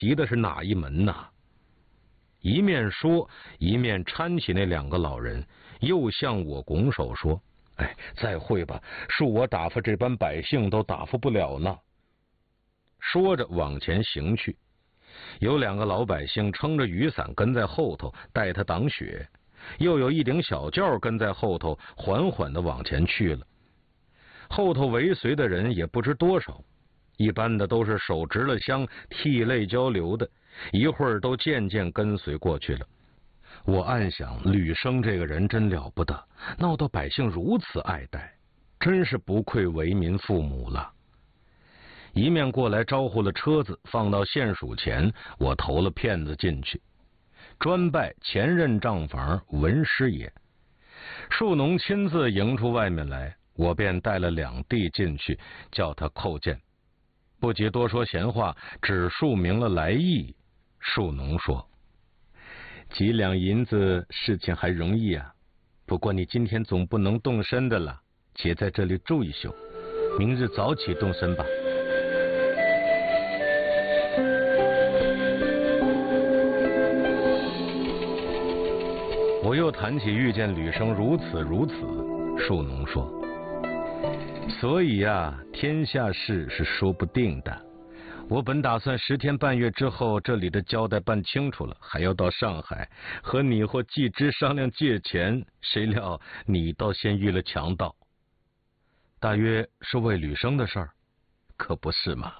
急的是哪一门呐？一面说，一面搀起那2个老人，又向我拱手说：“哎，再会吧，恕我打发这班百姓都打发不了呢。”说着往前行去，有2个老百姓撑着雨伞跟在后头，带他挡雪，又有一顶小轿跟在后头，缓缓地往前去了。后头尾随的人也不知多少，一般的都是手执了香，涕泪交流的，一会儿都渐渐跟随过去了。我暗想，吕生这个人真了不得，闹到百姓如此爱戴，真是不愧为民父母了。一面过来招呼了车子放到县署前，我投了片子进去，专拜前任账房文师爷。树农亲自迎出外面来，我便带了2弟进去，叫他叩见。不及多说闲话，只述明了来意。树农说：“几两银子事情还容易啊，不过你今天总不能动身的了，且在这里住一宿，明日早起动身吧。”我又谈起遇见吕生如此如此，树农说：“所以啊，天下事是说不定的。我本打算10天半月之后，这里的交代办清楚了，还要到上海和你或季之商量借钱，谁料你倒先遇了强盗。大约是为吕生的事儿，可不是嘛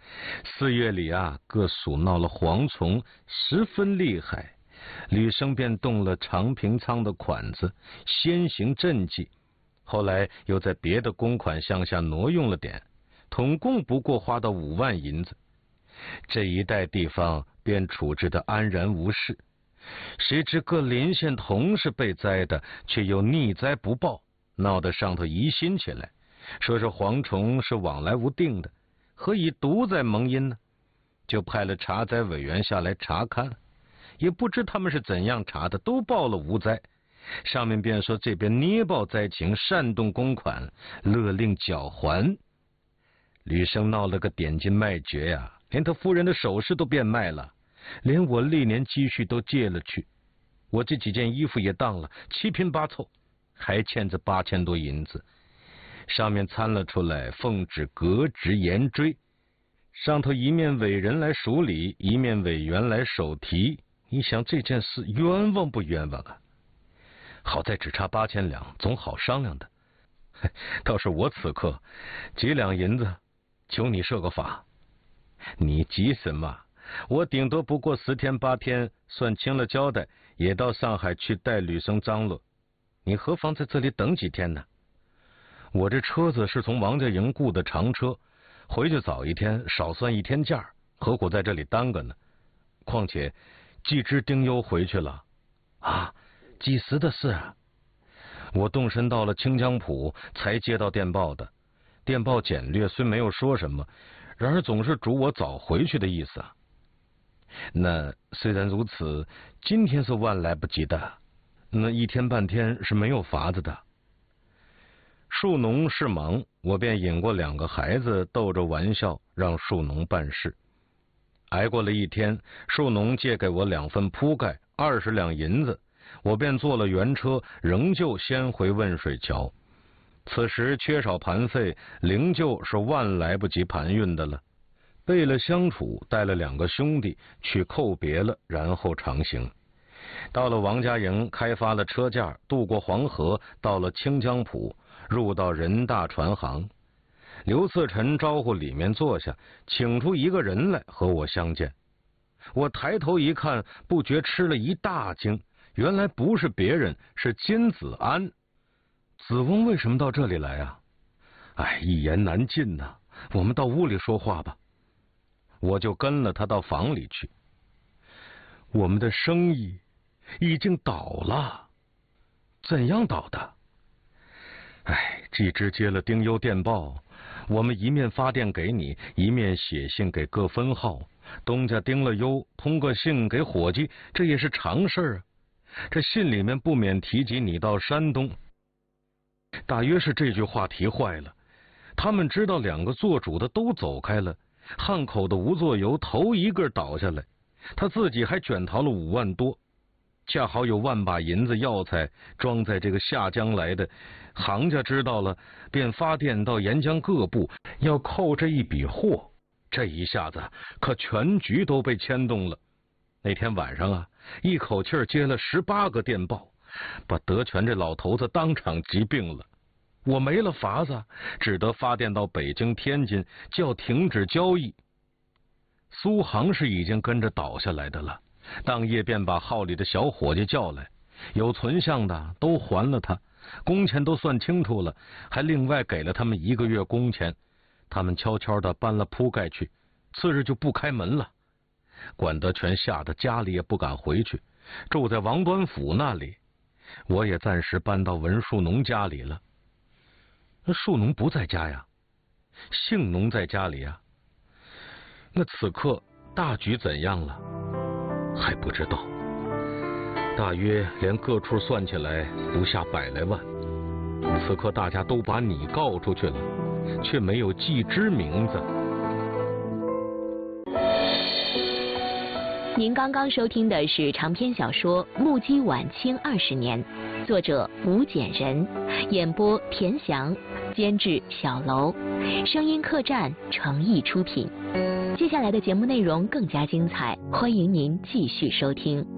？4月里啊，各属闹了蝗虫，十分厉害。吕生便动了长平仓的款子，先行赈济，后来又在别的公款项下挪用了点，统共不过花到5万银子。这一带地方便处置得安然无事。谁知各邻县同是被灾的，却又逆灾不报，闹得上头疑心起来，说是蝗虫是往来无定的，何以独在蒙阴呢？就派了查灾委员下来查看，也不知他们是怎样查的，都报了无灾。上面便说这边捏报灾情，煽动公款，勒令缴还。吕生闹了个点金卖绝呀，连他夫人的首饰都变卖了，连我历年积蓄都借了去，我这几件衣服也当了，7拼8凑，还欠着8000多银子。上面参了出来，奉旨革职严追，上头一面委人来署理，一面委员来手提。你想这件事冤枉不冤枉啊？好在只差8000两，总好商量的。倒是我此刻几两银子，求你设个法。你急什么？我顶多不过10天8天，算清了交代，也到上海去带吕生张罗。你何妨在这里等几天呢？我这车子是从王家营雇的长车，回去早1天，少算1天假，何苦在这里耽搁呢？况且季之丁忧回去了啊，几时的事啊？我动身到了清江浦，才接到电报的。电报简略，虽没有说什么，然而总是嘱我早回去的意思啊。那虽然如此，今天是万来不及的，那1天半天是没有法子的。树农是忙，我便引过2个孩子逗着玩笑，让树农办事。挨过了1天，树农借给我2份铺盖，20两银子，我便坐了原车，仍旧先回汶水桥。此时缺少盘费，灵柩是万来不及盘运的了。备了相处，带了2个兄弟去叩别了，然后长行。到了王家营，开发了车架，渡过黄河，到了清江浦，入到人大船行。刘次臣招呼里面坐下，请出1个人来和我相见。我抬头一看，不觉吃了一大惊，原来不是别人，是金子安。子翁为什么到这里来啊？哎，一言难尽呐，我们到屋里说话吧。我就跟了他到房里去。我们的生意已经倒了。怎样倒的？哎，季之接了丁忧电报，我们一面发电给你，一面写信给各分号，东家丁了忧，通个信给伙计，这也是常事啊。这信里面不免提及你到山东，大约是这句话提坏了。他们知道2个做主的都走开了， 汉口的吴作游头一个倒下来，他自己还卷逃了5万多，恰好有万把银子药材装在这个下江来的，行家知道了，便发电到沿江各部要扣这一笔货。这一下子可全局都被牵动了。那天晚上啊，一口气接了18个电报，把德全这老头子当场急病了。我没了法子，只得发电到北京、天津，叫停止交易。苏杭是已经跟着倒下来的了，当夜便把号里的小伙计叫来，有存项的都还了他，工钱都算清楚了，还另外给了他们1个月工钱。他们悄悄地搬了铺盖去，次日就不开门了。管德全吓得家里也不敢回去，住在王端府那里。我也暂时搬到文树农家里了。那树农不在家呀，姓农在家里呀。那此刻大局怎样了？还不知道，大约连各处算起来不下100来万。此刻大家都把你告出去了，却没有记之名字。 您刚刚收听的是长篇小说《目击晚清20年》，作者吴简人，演播田翔，监制小楼，声音客栈诚意出品。接下来的节目内容更加精彩，欢迎您继续收听。